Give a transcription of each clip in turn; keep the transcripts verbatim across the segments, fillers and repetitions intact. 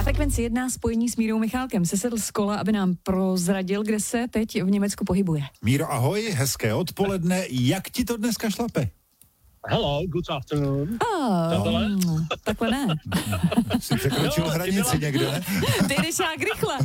Frekvenci jedna spojení s Mírou Michálkem se sedl z kola, aby nám prozradil, kde se teď v Německu pohybuje. Míro, ahoj, hezké odpoledne. Jak ti to dneska šlape? Hello, good afternoon. Oh, takhle ne. Jsi překročil no, hranici někde, ne? Ty jdeš jak rychle.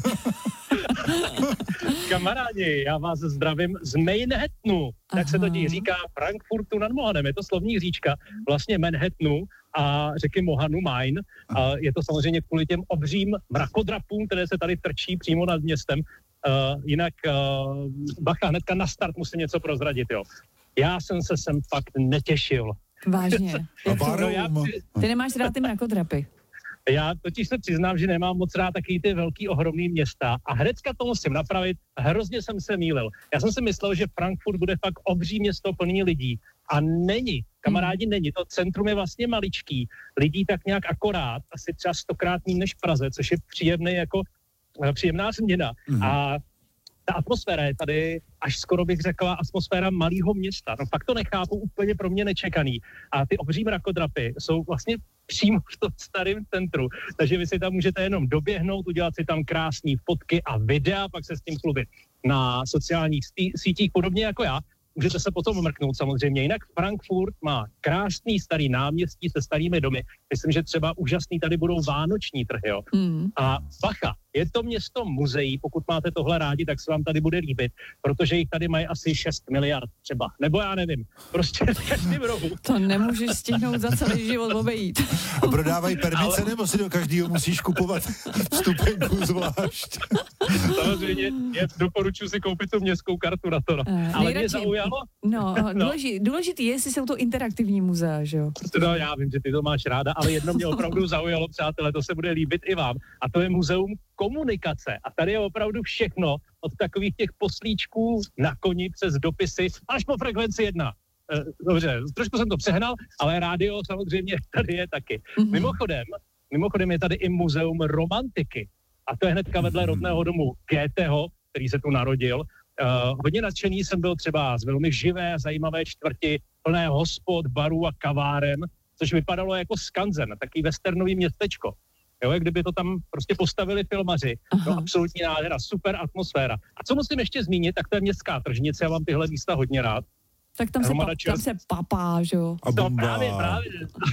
Kamarádi, já vás zdravím z Manhattanu, tak se to tím říká Frankfurtu nad Mohanem. Je to slovní říčka vlastně Manhattanu a řeky Mohanu Main. A je to samozřejmě kvůli těm obřím mrakodrapům, které se tady trčí přímo nad městem. Uh, jinak uh, bacha, hnedka na start musím něco prozradit, jo. Já jsem se sem fakt netěšil. Vážně. No, já, ty nemáš rád ty mrakodrapy. Já totiž se přiznám, že nemám moc rád takový ty velký ohromný města a hnedka to musím napravit. Hrozně jsem se mýlil. Já jsem si myslel, že Frankfurt bude fakt obří město plný lidí a není. Kamarádi, není. To centrum je vlastně maličký. Lidí tak nějak akorát, asi třeba stokrát méně než v Praze, což je příjemný jako příjemná změna. Mm. A ta atmosféra je tady, až skoro bych řekla, atmosféra malého města. No fakt to nechápu, úplně pro mě nečekaný. A ty obří mrakodrapy jsou vlastně přímo v tom starém centru. Takže vy si tam můžete jenom doběhnout, udělat si tam krásné fotky a videa, pak se s tím chlubit na sociálních stí- sítích, podobně jako já. Můžete se potom mrknout samozřejmě. Jinak Frankfurt má krásný starý náměstí se starými domy. Myslím, že třeba úžasný tady budou vánoční trhy, jo. Mm. A bacha, je to město muzeí, pokud máte tohle rádi, tak se vám tady bude líbit, protože jich tady mají asi šest miliard třeba. Nebo já nevím, prostě v každém rohu. To nemůžeš stihnout za celý život obejít. A prodávají permice, ale... nebo si do každého musíš kupovat vstupenku zvlášť? Samozřejmě, je, doporučuji si koupit tu městskou kartu na to. No. Uh, ale mě zaujalo. No, no. Důležitý, důležitý je, jestli jsou to interaktivní muzea, že jo? Protože... No, já vím, že ty to máš ráda, ale jedno mě opravdu zaujalo, přátelé, to se bude líbit i vám. A to je muzeum komunikace. A tady je opravdu všechno od takových těch poslíčků na koni přes dopisy až po frekvenci jedna. Dobře, trošku jsem to přehnal, ale rádio samozřejmě tady je taky. Mm-hmm. Mimochodem, mimochodem je tady i muzeum romantiky. A to je hnedka vedle rodného domu Goetheho, který se tu narodil. Uh, hodně nadšený jsem byl třeba z velmi živé, zajímavé čtvrti, plné hospod, barů a kaváren, což vypadalo jako skanzen, takový westernový městečko. Jo, kdyby to tam prostě postavili filmaři. No, absolutní nádhera, super atmosféra. A co musím ještě zmínit, tak to je městská tržnice, já mám tyhle místa hodně rád. Tak tam se, pa, tam se papá, že jo? No právě, právě.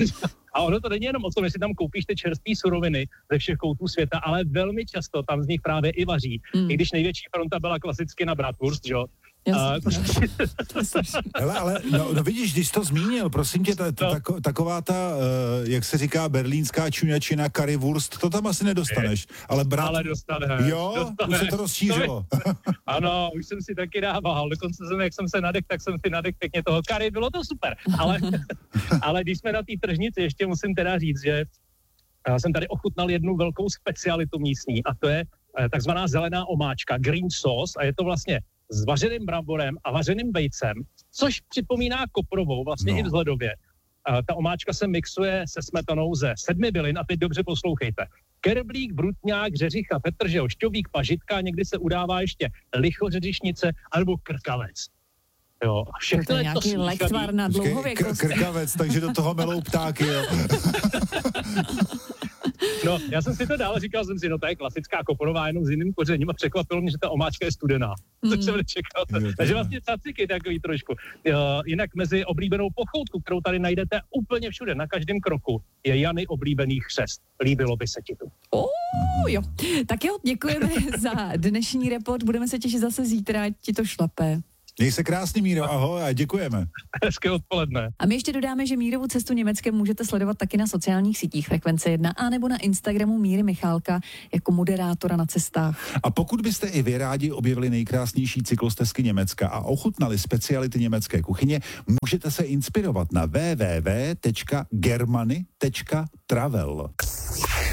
A ono to není jenom o tom, jestli tam koupíš ty čerstvé suroviny ze všech koutů světa, ale velmi často tam z nich právě i vaří. Mm. I když největší fronta byla klasicky na bratwurst, že jo? Hele, ale no, no vidíš, když to zmínil, prosím tě, ta, ta, no. tako, taková ta, uh, jak se říká, berlínská čuňačina, currywurst, to tam asi nedostaneš. Ale brat... Ale dostane. Jo, dostane. Už se to rozšířilo. Ano, už jsem si taky dával. Dokonce jsem, jak jsem se nadech, tak jsem si nadech pěkně toho curry, bylo to super. Ale, ale když jsme na té tržnici, ještě musím teda říct, že já jsem tady ochutnal jednu velkou specialitu místní a to je takzvaná zelená omáčka, green sauce, a je to vlastně s vařeným bramborem a vařeným vejcem, což připomíná koprovou, vlastně no. i vzhledově. Uh, ta omáčka se mixuje se smetanou ze sedmi bylin a teď dobře poslouchejte. Kerblík, brutňák, řeřicha, petržel, šťovík, pažitka, někdy se udává ještě licho, řeřišnice anebo krkavec. Jo, a všechno to je, je nějaký to lektvar na dlouhověkost. Krkavec, takže do toho melou ptáky, jo. No, já jsem si to dál, říkal jsem si, no to je klasická koporová, jenom s jiným kořením a překvapilo mě, že ta omáčka je studená. Mm. To jsem nečekal. Takže vlastně caciky takový trošku. Uh, jinak mezi oblíbenou pochoutku, kterou tady najdete úplně všude, na každém kroku, je Jany oblíbený chřest. Líbilo by se ti tu. Oh, jo. Tak jo, děkujeme za dnešní report, budeme se těšit zase zítra, ať ti to šlape. Měj se krásný, Míro, ahoj a děkujeme. Hezké odpoledne. A my ještě dodáme, že Mírovu cestu Německem můžete sledovat taky na sociálních sítích Frekvence jedna a nebo na Instagramu Míry Michálka jako moderátora na cestách. A pokud byste i vy rádi objevili nejkrásnější cyklostezky Německa a ochutnali speciality německé kuchyně, můžete se inspirovat na w w w tečka germany tečka travel.